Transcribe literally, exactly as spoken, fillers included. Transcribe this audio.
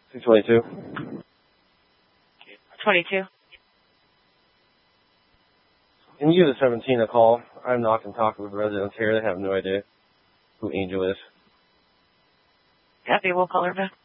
two twenty-two. twenty-two. Can you give the seventeen a call? I'm not and talking with residents here. They have no idea who Angel is. Copy. We'll call her back.